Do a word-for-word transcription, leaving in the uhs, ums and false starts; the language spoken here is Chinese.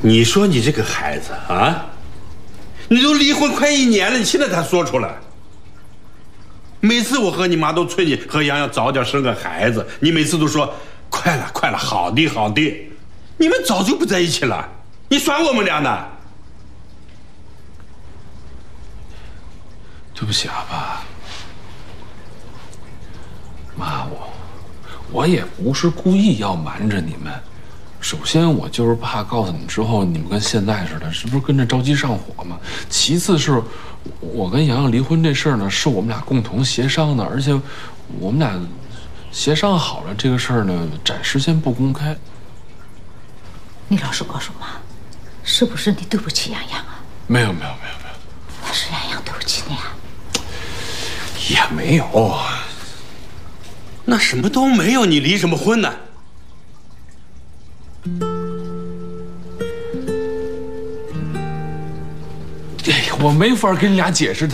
你说你这个孩子啊，你都离婚快一年了，你现在才说出来。每次我和你妈都催你和洋洋早点生个孩子，你每次都说快了快了，好的好的。你们早就不在一起了，你耍我们俩呢？ 对不起啊，爸妈，我我也不是故意要瞒着你们。首先，我就是怕告诉你们之后，你们跟现在似的，是不是跟着着急上火嘛？其次是，我跟洋洋离婚这事儿呢，是我们俩共同协商的，而且我们俩协商好了这个事儿呢，暂时先不公开。 你老实告诉妈，是不是你对不起洋洋啊？ 没有没有没有没有， 那是洋洋对不起你啊？ 也没有。 那什么都没有，你离什么婚呢？ 哎呀，我没法跟你俩解释。